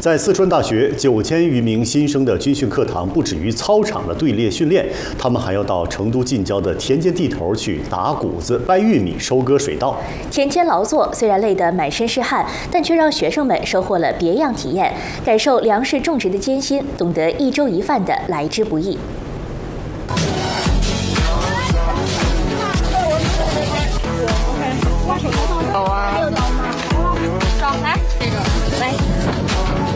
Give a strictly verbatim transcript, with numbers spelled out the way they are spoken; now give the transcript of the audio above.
在四川大学，九千余名新生的军训课堂不止于操场的队列训练，他们还要到成都近郊的田间地头去打谷子、掰玉米、收割水稻。 田间劳作虽然累得满身是汗，但却让学生们收获了别样体验，感受粮食种植的艰辛，懂得一粥一饭的来之不易。